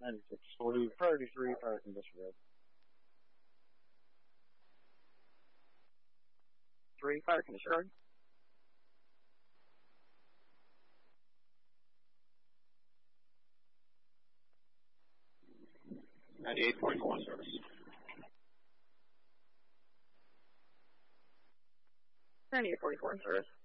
9640, priority 3, fire condition red. 3, fire condition red. $98.1 service. $98.44 service.